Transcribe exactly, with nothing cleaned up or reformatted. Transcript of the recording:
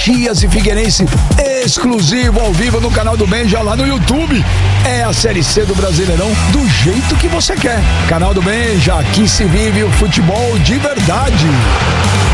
Caxias e Figueirense, exclusivo ao vivo no canal do Benja lá no YouTube. É a Série C do Brasileirão do jeito que você quer. Canal do Benja, aqui se vive o futebol de verdade.